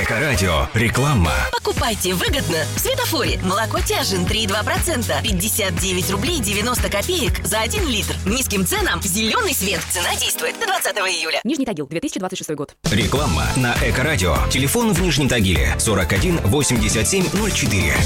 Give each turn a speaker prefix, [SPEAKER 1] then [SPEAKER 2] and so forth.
[SPEAKER 1] Эко-радио. Реклама.
[SPEAKER 2] Покупайте выгодно. В Светофоре молоко Тяжин 3,2%. 59 рублей 90 копеек за 1 литр. Низким ценам зеленый свет. Цена действует до 20 июля.
[SPEAKER 3] Нижний Тагил, 2026 год.
[SPEAKER 1] Реклама на Эко-радио. Телефон в Нижнем Тагиле 41 87 04.